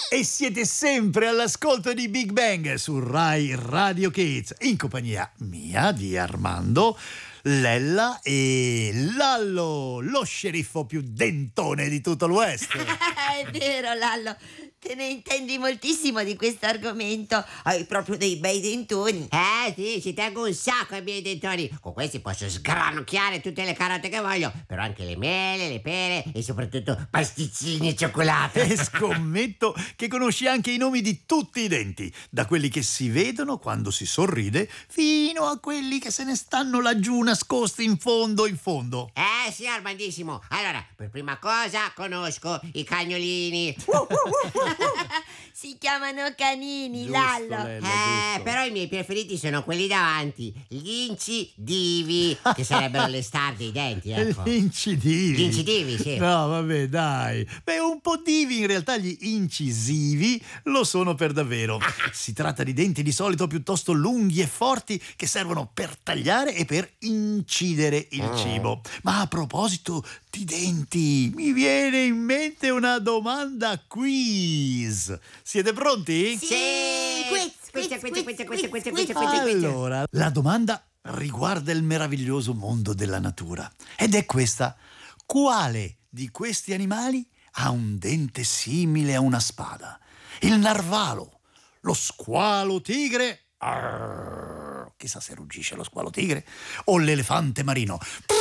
E siete sempre all'ascolto di Big Bang su Rai Radio Kids, in compagnia mia, di Armando, Lella e Lallo, lo sceriffo più dentone di tutto l'West. È vero, Lallo, te ne intendi moltissimo di questo argomento. Hai proprio dei bei dentoni. Sì, ci tengo un sacco ai miei dentoni. Con questi posso sgranocchiare tutte le carote che voglio, però anche le mele, le pere e soprattutto pasticcini e cioccolato. E scommetto che conosci anche i nomi di tutti i denti, da quelli che si vedono quando si sorride fino a quelli che se ne stanno laggiù nascosti in fondo in fondo. Sì, Armandissimo. Allora, per prima cosa conosco i cagnolini. Si chiamano canini, Giusto, Lallo. Lella, giusto. Però i miei preferiti sono quelli davanti, gli incidivi, che sarebbero le star dei denti, ecco. Gli incisivi. Gli incisivi, sì. No, vabbè, dai. Beh, un po' divi, in realtà gli incisivi lo sono per davvero. Si tratta di denti di solito piuttosto lunghi e forti che servono per tagliare e per incidere il cibo. Ma a proposito di denti, mi viene in mente una domanda quiz. Siete pronti? Sì! Quiz. Allora, la domanda riguarda il meraviglioso mondo della natura ed è questa: quale di questi animali ha un dente simile a una spada? Il narvalo, lo squalo tigre, chissà se ruggisce lo squalo tigre, o l'elefante marino.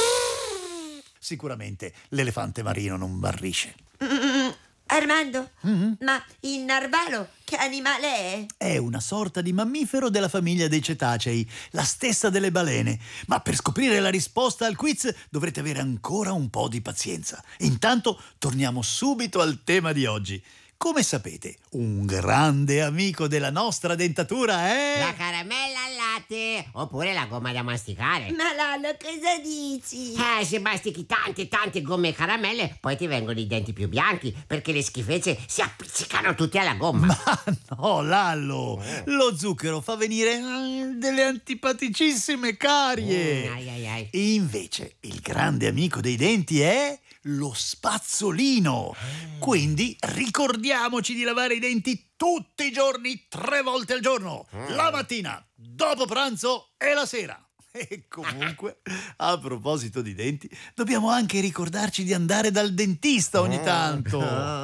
Sicuramente l'elefante marino non barrisce. Armando, ma il narvalo che animale è? È una sorta di mammifero della famiglia dei cetacei, la stessa delle balene. Ma per scoprire la risposta al quiz dovrete avere ancora un po' di pazienza. Intanto torniamo subito al tema di oggi. Come sapete, un grande amico della nostra dentatura è... La caramella al latte, oppure la gomma da masticare. Ma Lallo, cosa dici? Se mastichi tante gomme e caramelle, poi ti vengono i denti più bianchi, perché le schifezze si appiccicano tutte alla gomma. Ma no, Lallo! Lo zucchero fa venire delle antipaticissime carie. Ai. Invece, il grande amico dei denti è lo spazzolino. Quindi ricordiamoci di lavare i denti tutti i giorni, 3 volte al giorno. La mattina, dopo pranzo e la sera. E comunque, a proposito di denti, dobbiamo anche ricordarci di andare dal dentista ogni tanto.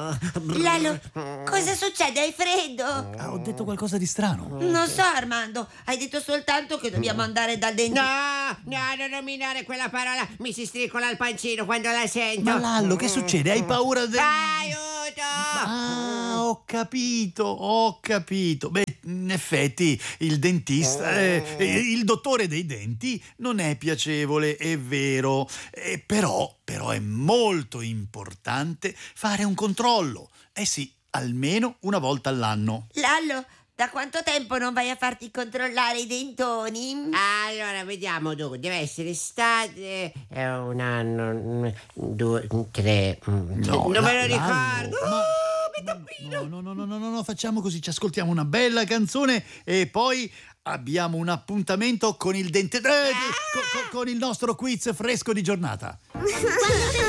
Lallo, cosa succede? Hai freddo? Ho detto qualcosa di strano. Non so, Armando. Hai detto soltanto che dobbiamo andare dal dentista. No, non nominare quella parola, mi si stricola il pancino quando la sento. Ma Lallo, che succede? Hai paura del... Aiuto! Ho capito. Beh, in effetti il dentista, il dottore dei denti non è piacevole, è vero, però è molto importante fare un controllo. Sì, almeno una volta all'anno. Lallo, da quanto tempo non vai a farti controllare i dentoni? Allora, vediamo, deve essere estate, un anno, 2, 3, No, non me lo Lallo, ricordo. ma- Mi tappino. No, facciamo così, ci ascoltiamo una bella canzone e poi abbiamo un appuntamento con il con il nostro quiz fresco di giornata. Quando